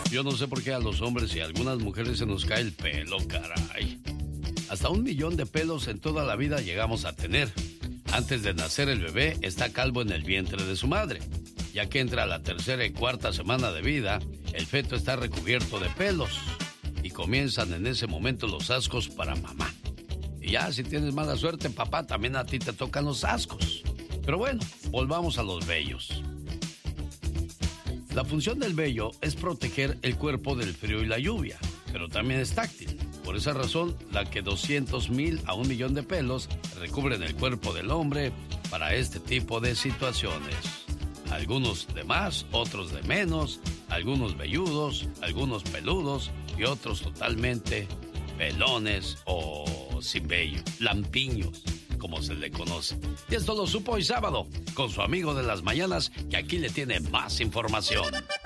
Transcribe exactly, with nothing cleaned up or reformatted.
Yo no sé por qué a los hombres y a algunas mujeres se nos cae el pelo, caray. Hasta un millón de pelos en toda la vida llegamos a tener. Antes de nacer el bebé está calvo en el vientre de su madre. Ya que entra a la tercera y cuarta semana de vida, el feto está recubierto de pelos. Y comienzan en ese momento los ascos para mamá. Y ya, si tienes mala suerte, papá, también a ti te tocan los ascos. Pero bueno, volvamos a los vellos. La función del vello es proteger el cuerpo del frío y la lluvia, pero también es táctil. Por esa razón, la que doscientos mil a un millón de pelos recubren el cuerpo del hombre para este tipo de situaciones. Algunos de más, otros de menos, algunos velludos, algunos peludos y otros totalmente pelones o sin vello, lampiños, como se le conoce. Y esto lo supo hoy sábado con su amigo de las mañanas, que aquí le tiene más información.